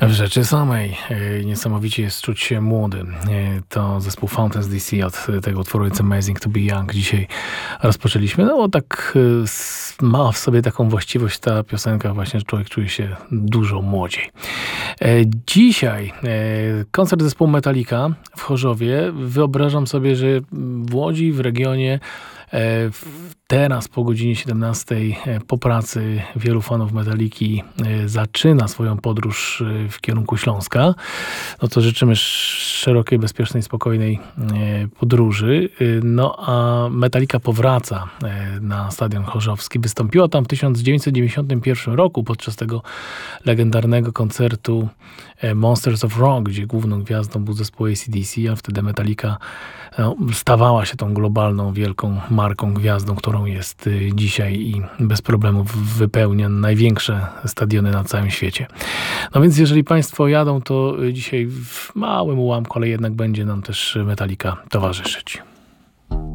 W rzeczy samej niesamowicie jest czuć się młodym. To zespół Fountains DC od tego utworu It's Amazing to be Young dzisiaj rozpoczęliśmy. No bo tak ma w sobie taką właściwość ta piosenka właśnie, że człowiek czuje się dużo młodziej. Dzisiaj koncert zespołu Metallica w Chorzowie. Wyobrażam sobie, że w Łodzi, w regionie teraz po godzinie 17 po pracy wielu fanów Metalliki zaczyna swoją podróż w kierunku Śląska. No to życzymy szerokiej, bezpiecznej, spokojnej podróży. No a Metallika powraca na Stadion Chorzowski. Wystąpiła tam w 1991 roku podczas tego legendarnego koncertu Monsters of Rock, gdzie główną gwiazdą był zespół AC/DC, a wtedy Metallika stawała się tą globalną, wielką marką, gwiazdą, którą jest dzisiaj i bez problemów wypełnia największe stadiony na całym świecie. No więc jeżeli Państwo jadą, to dzisiaj w małym ułamku, ale jednak będzie nam też Metallika towarzyszyć.